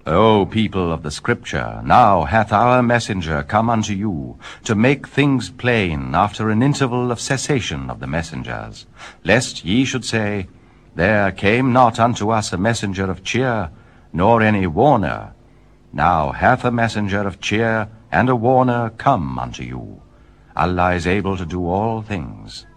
O people of the Scripture, now hath our messenger come unto you, to make things plain after an interval of cessation of the messengers, lest ye should say, There came not unto us a messenger of cheer, nor any warner. Now hath a messenger of cheer and a warner come unto you. Allah is able to do all things.